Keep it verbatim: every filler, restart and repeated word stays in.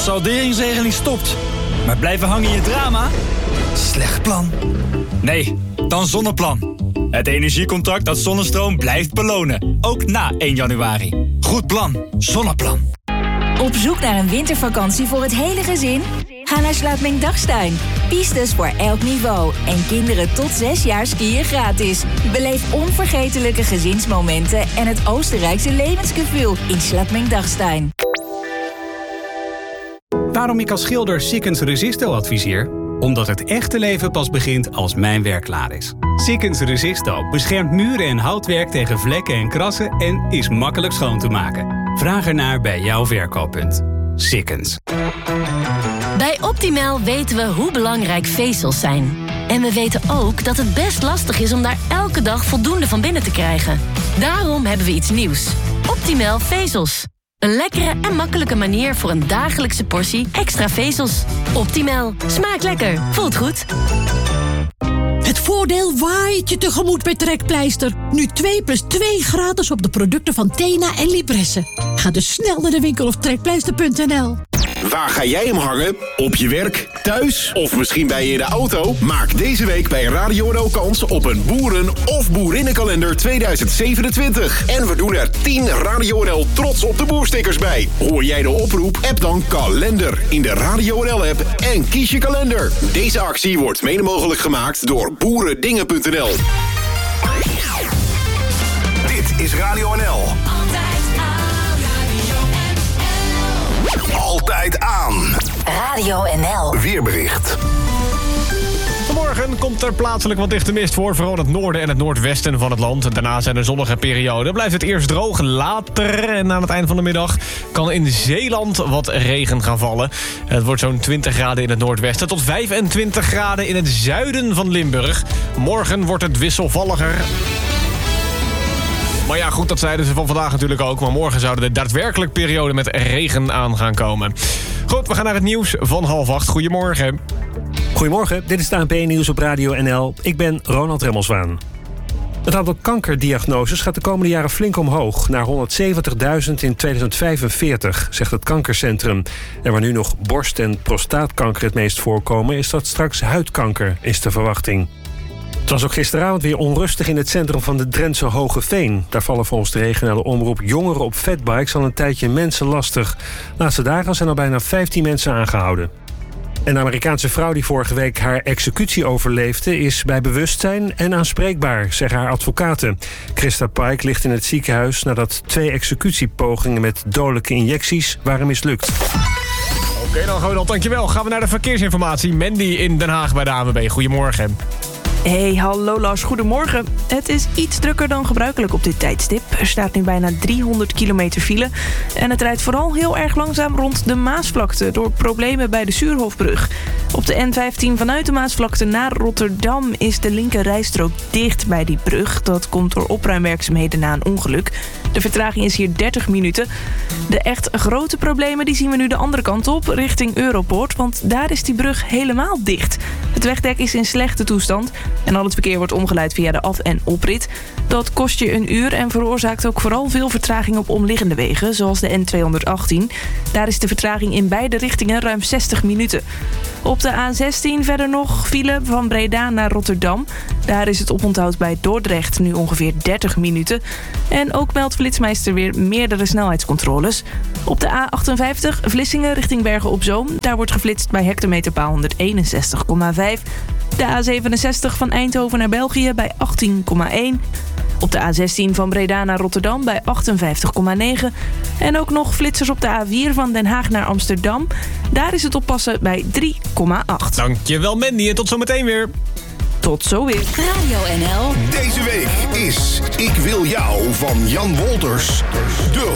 salderingsregeling stopt. Maar blijven hangen in je drama? Slecht plan. Nee, dan Zonneplan. Het energiecontract dat zonnestroom blijft belonen. Ook na één januari. Goed plan. Zonneplan. Op zoek naar een wintervakantie voor het hele gezin? Ga naar Sluitming Dagstein. Pistes voor elk niveau. En kinderen tot zes jaar skiën gratis. Beleef onvergetelijke gezinsmomenten en het Oostenrijkse levensgevoel in Sluitming Dagstein. Waarom ik als schilder Sikkens Resisto adviseer? Omdat het echte leven pas begint als mijn werk klaar is. Sikkens Resisto beschermt muren en houtwerk tegen vlekken en krassen en is makkelijk schoon te maken. Vraag ernaar bij jouw verkooppunt. Sikkens. Bij Optimal weten we hoe belangrijk vezels zijn. En we weten ook dat het best lastig is om daar elke dag voldoende van binnen te krijgen. Daarom hebben we iets nieuws. Optimal vezels. Een lekkere en makkelijke manier voor een dagelijkse portie extra vezels. Optimal. Smaakt lekker. Voelt goed. Het voordeel waait je tegemoet bij Trekpleister. Nu twee plus twee gratis op de producten van Tena en Libresse. Ga dus snel naar de winkel of trekpleister punt n l. Waar ga jij hem hangen? Op je werk, thuis of misschien bij je in de auto? Maak deze week bij Radio N L kans op een boeren- of boerinnenkalender tweeduizend zevenentwintig. En we doen er tien Radio N L Trots op de Boerstickers bij. Hoor jij de oproep? App dan kalender in de Radio N L-app en kies je kalender. Deze actie wordt mede mogelijk gemaakt door boerendingen punt n l. Dit is Radio N L. Altijd aan. Radio N L. Weerbericht. Vanmorgen komt er plaatselijk wat dichte mist voor. Vooral het noorden en het noordwesten van het land. Daarna zijn er zonnige perioden. Blijft het eerst droog. Later en aan het eind van de middag kan in Zeeland wat regen gaan vallen. Het wordt zo'n twintig graden in het noordwesten tot vijfentwintig graden in het zuiden van Limburg. Morgen wordt het wisselvalliger. Maar ja, goed, dat zeiden ze van vandaag natuurlijk ook. Maar morgen zouden er daadwerkelijk perioden met regen aan gaan komen. Goed, we gaan naar het nieuws van half acht. Goedemorgen. Goedemorgen, dit is het A N P-nieuws op Radio N L. Ik ben Ronald Remmelswaan. Het aantal kankerdiagnoses gaat de komende jaren flink omhoog. Naar honderdzeventigduizend in tweeduizend vijfenveertig, zegt het kankercentrum. En waar nu nog borst- en prostaatkanker het meest voorkomen, is dat straks huidkanker, is de verwachting. Het was ook gisteravond weer onrustig in het centrum van de Drentse Hogeveen. Daar vallen volgens de regionale omroep jongeren op fatbikes al een tijdje mensen lastig. De laatste dagen zijn al bijna vijftien mensen aangehouden. En de Amerikaanse vrouw die vorige week haar executie overleefde is bij bewustzijn en aanspreekbaar, zeggen haar advocaten. Christa Pike ligt in het ziekenhuis nadat twee executiepogingen met dodelijke injecties waren mislukt. Oké, dan Ronald, dankjewel. Gaan we naar de verkeersinformatie. Mandy in Den Haag bij de A N W B. Goedemorgen. Hey, hallo Lars, goedemorgen. Het is iets drukker dan gebruikelijk op dit tijdstip. Er staat nu bijna driehonderd kilometer file. En het rijdt vooral heel erg langzaam rond de Maasvlakte door problemen bij de Suurhofbrug. Op de N vijftien vanuit de Maasvlakte naar Rotterdam is de linker rijstrook dicht bij die brug. Dat komt door opruimwerkzaamheden na een ongeluk. De vertraging is hier dertig minuten. De echt grote problemen die zien we nu de andere kant op, richting Europoort. Want daar is die brug helemaal dicht. Het wegdek is in slechte toestand. En al het verkeer wordt omgeleid via de af- en oprit. Dat kost je een uur en veroorzaakt ook vooral veel vertraging op omliggende wegen, zoals de N tweehonderdachttien. Daar is de vertraging in beide richtingen ruim zestig minuten. Op de A zestien verder nog file van Breda naar Rotterdam. Daar is het oponthoud bij Dordrecht nu ongeveer dertig minuten. En ook meldt Flitsmeister weer meerdere snelheidscontroles. Op de A achtenvijftig Vlissingen richting Bergen op Zoom. Daar wordt geflitst bij hectometerpaal honderdeenenzestig komma vijf. De A zevenenzestig van Eindhoven naar België bij achttien komma één. Op de A zestien van Breda naar Rotterdam bij achtenvijftig komma negen. En ook nog flitsers op de A vier van Den Haag naar Amsterdam. Daar is het oppassen bij drie komma acht. Dankjewel Mandy en tot zometeen weer. Tot zo weer. Radio N L. Deze week is Ik Wil Jou van Jan Wolters de